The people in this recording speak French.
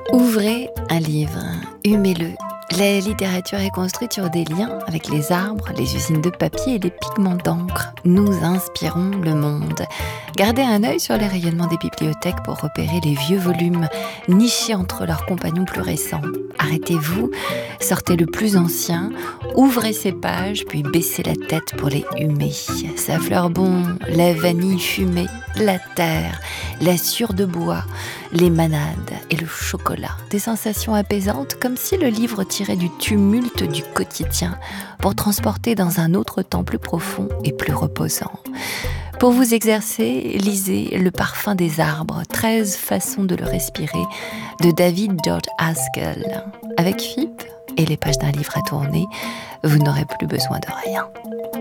Ouvrez un livre, humez-le. La littérature est construite sur des liens avec les arbres, les usines de papier et les pigments d'encre. Nous inspirons le monde. Gardez un œil sur les rayonnements des bibliothèques pour repérer les vieux volumes nichés entre leurs compagnons plus récents. Arrêtez-vous, sortez le plus ancien, ouvrez ces pages, puis baissez la tête pour les humer. Ça fleure bon, la vanille fumée, la terre, la sciure de bois, les manades et le chocolat. Des sensations apaisantes comme si le livre tirait du tumulte du quotidien pour transporter dans un autre temps plus profond et plus reposant. Pour vous exercer, lisez Le parfum des arbres, 13 façons de le respirer, de David George Haskell. Avec FIP et les pages d'un livre à tourner, vous n'aurez plus besoin de rien.